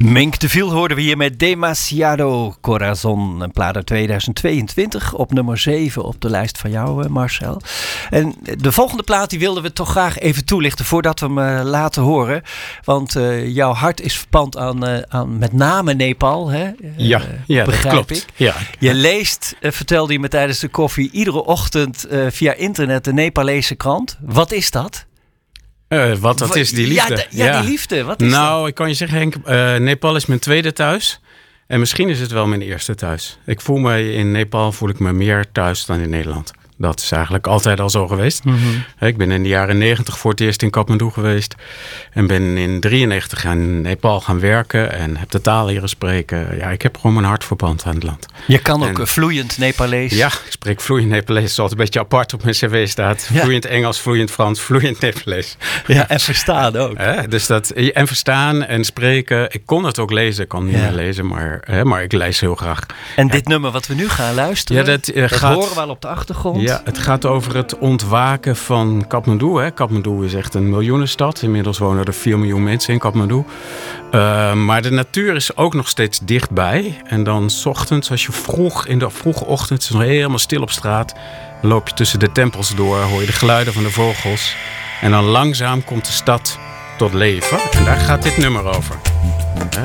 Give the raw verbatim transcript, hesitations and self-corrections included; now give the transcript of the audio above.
Mink de Viel hoorden we hier met Demasiado Corazon. Een plaat uit tweeduizend tweeëntwintig op nummer zeven op de lijst van jou, Marcel. En de volgende plaat die wilden we toch graag even toelichten voordat we hem uh, laten horen. Want uh, jouw hart is verpand aan, uh, aan met name Nepal. Hè? Uh, ja, ja, dat klopt. Ik. Ja. Je leest, uh, vertelde je me tijdens de koffie, iedere ochtend uh, via internet de Nepalese krant. Wat is dat? Uh, wat dat is, die liefde. Ja, de, ja, ja. die liefde. Wat is nou, dat? ik kan je zeggen, Henk, uh, Nepal is mijn tweede thuis. En misschien is het wel mijn eerste thuis. Ik voel me in Nepal voel ik me meer thuis dan in Nederland. Dat is eigenlijk altijd al zo geweest. Mm-hmm. Ik ben in de jaren negentig voor het eerst in Kathmandu geweest. En ben in drieënnegentig in Nepal gaan werken. En heb de taal leren spreken. Ja, ik heb gewoon mijn hart verband aan het land. Je kan ook en, vloeiend Nepalees. Ja, ik spreek vloeiend Nepalees. Zoals een beetje apart op mijn cv staat. Ja. Vloeiend Engels, vloeiend Frans, vloeiend Nepalees. Ja, en verstaan ook. He, dus dat, en verstaan en spreken. Ik kon het ook lezen. Ik kan niet ja. meer lezen, maar, he, maar ik lees heel graag. En ja. dit nummer wat we nu gaan luisteren, ja, dat, uh, dat gaat, horen we al op de achtergrond. Ja, het gaat over het ontwaken van Kathmandu. Hè. Kathmandu is echt een miljoenenstad. Inmiddels wonen er vier miljoen mensen in Kathmandu. Uh, maar de natuur is ook nog steeds dichtbij. En dan 's ochtends, als je vroeg in de vroege ochtend, het is nog helemaal stil op straat, dan loop je tussen de tempels door, hoor je de geluiden van de vogels. En dan langzaam komt de stad tot leven. En daar gaat dit nummer over.